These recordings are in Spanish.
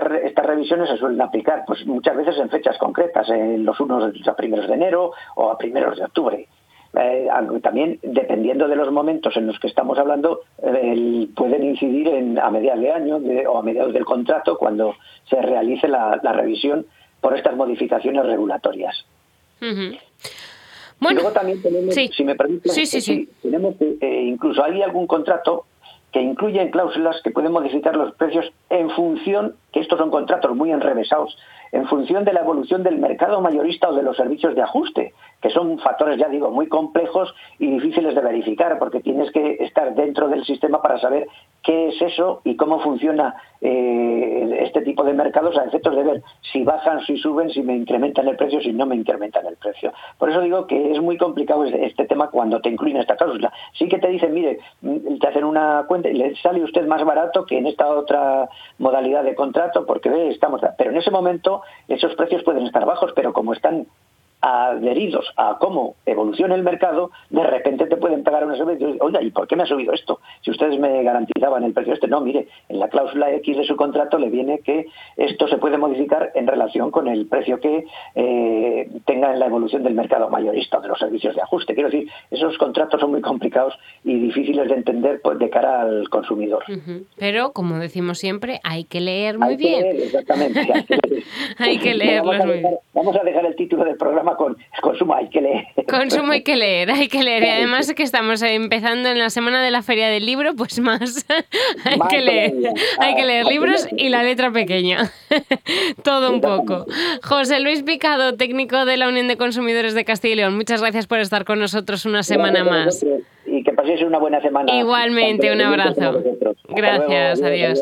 estas revisiones se suelen aplicar pues muchas veces en fechas concretas, los unos a primeros de enero o a primeros de octubre. Aunque también, dependiendo de los momentos en los que estamos hablando, pueden incidir a mediados de año o a mediados del contrato cuando se realice la revisión por estas modificaciones regulatorias. Uh-huh. Bueno, y luego también tenemos, sí. Si me permite, sí. tenemos incluso hay algún contrato que incluye cláusulas que pueden modificar los precios en función, que estos son contratos muy enrevesados, en función de la evolución del mercado mayorista o de los servicios de ajuste, que son factores, ya digo, muy complejos y difíciles de verificar, porque tienes que estar dentro del sistema para saber qué es eso y cómo funciona este tipo de mercados a efectos de ver si bajan, si suben, si me incrementan el precio, si no me incrementan el precio. Por eso digo que es muy complicado este tema cuando te incluyen esta cláusula. Sí que te dicen, mire, te hacen una cuenta y le sale usted más barato que en esta otra modalidad de contrato porque pero en ese momento esos precios pueden estar bajos, pero como están adheridos a cómo evoluciona el mercado, de repente te pueden pegar una subida y dices, oye, ¿y por qué me ha subido esto? Si ustedes me garantizaban el precio no, mire, en la cláusula X de su contrato le viene que esto se puede modificar en relación con el precio que tenga en la evolución del mercado mayorista, de los servicios de ajuste. Quiero decir, esos contratos son muy complicados y difíciles de entender pues, de cara al consumidor. Uh-huh. Pero, como decimos siempre, hay que leer muy bien. Leer, exactamente. Hay que leerlos muy bien. Vamos a dejar el título del programa con consumo hay que leer. Consumo hay que leer. Y además que estamos empezando en la semana de la Feria del Libro, pues más hay que leer. Hay que leer libros y la letra pequeña. Todo un poco. José Luis Picado, técnico de la Unión de Consumidores de Castilla y León, muchas gracias por estar con nosotros una semana más. Y que paséis una buena semana. Igualmente, un abrazo. Gracias, adiós.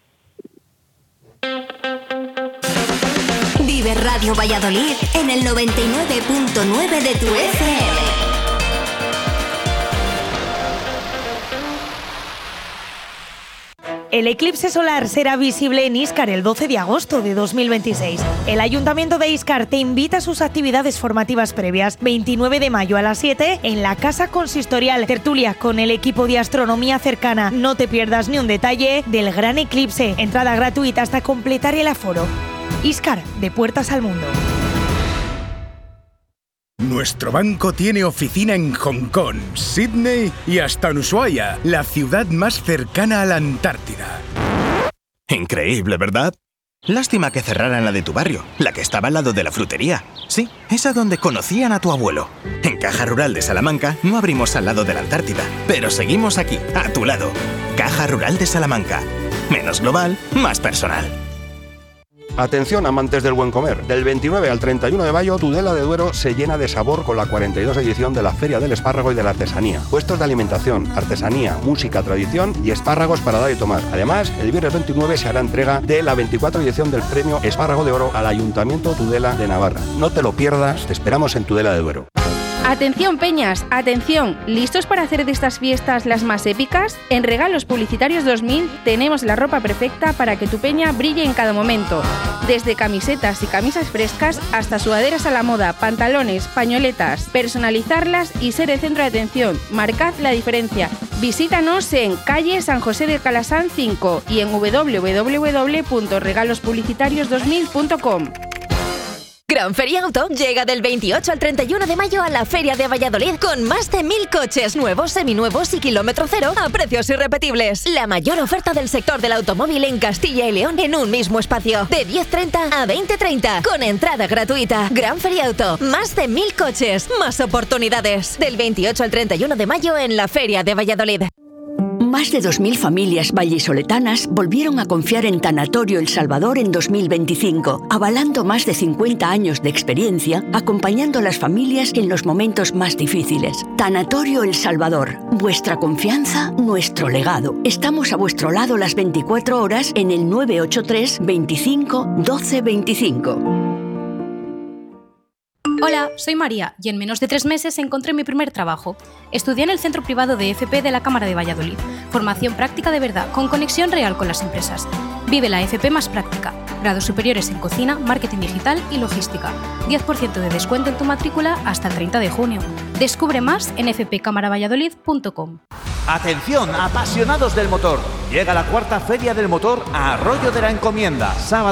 Vive Radio Valladolid en el 99.9 de tu FM. El eclipse solar será visible en Íscar el 12 de agosto de 2026. El Ayuntamiento de Íscar te invita a sus actividades formativas previas. 29 de mayo a las 7 en la Casa Consistorial. Tertulia con el equipo de astronomía cercana. No te pierdas ni un detalle del gran eclipse. Entrada gratuita hasta completar el aforo. Íscar, de puertas al mundo. Nuestro banco tiene oficina en Hong Kong, Sydney y hasta en Ushuaia, la ciudad más cercana a la Antártida. Increíble, ¿verdad? Lástima que cerraran la de tu barrio, la que estaba al lado de la frutería. Sí, esa donde conocían a tu abuelo. En Caja Rural de Salamanca no abrimos al lado de la Antártida, pero seguimos aquí, a tu lado. Caja Rural de Salamanca. Menos global, más personal. Atención, amantes del buen comer. Del 29 al 31 de mayo, Tudela de Duero se llena de sabor con la 42 edición de la Feria del Espárrago y de la Artesanía. Puestos de alimentación, artesanía, música, tradición y espárragos para dar y tomar. Además, el viernes 29 se hará entrega de la 24 edición del Premio Espárrago de Oro al Ayuntamiento Tudela de Navarra. No te lo pierdas, te esperamos en Tudela de Duero. Atención Peñas, atención, ¿listos para hacer de estas fiestas las más épicas? En Regalos Publicitarios 2000 tenemos la ropa perfecta para que tu peña brille en cada momento. Desde camisetas y camisas frescas hasta sudaderas a la moda, pantalones, pañoletas, personalizarlas y ser el centro de atención. Marcad la diferencia. Visítanos en calle San José de Calasán 5 y en www.regalospublicitarios2000.com. Gran Feria Auto llega del 28 al 31 de mayo a la Feria de Valladolid con más de 1.000 coches nuevos, seminuevos y kilómetro cero a precios irrepetibles. La mayor oferta del sector del automóvil en Castilla y León en un mismo espacio. De 10:30 a 20:30 con entrada gratuita. Gran Feria Auto. Más de 1.000 coches. Más oportunidades. Del 28 al 31 de mayo en la Feria de Valladolid. Más de 2.000 familias vallisoletanas volvieron a confiar en Tanatorio El Salvador en 2025, avalando más de 50 años de experiencia, acompañando a las familias en los momentos más difíciles. Tanatorio El Salvador, vuestra confianza, nuestro legado. Estamos a vuestro lado las 24 horas en el 983 25 12 25. Hola, soy María y en menos de 3 meses encontré mi primer trabajo. Estudié en el Centro Privado de FP de la Cámara de Valladolid. Formación práctica de verdad, con conexión real con las empresas. Vive la FP más práctica. Grados superiores en cocina, marketing digital y logística. 10% de descuento en tu matrícula hasta el 30 de junio. Descubre más en fpcamaravalladolid.com. Atención, apasionados del motor. Llega la 4ª Feria del Motor a Arroyo de la Encomienda. Sábado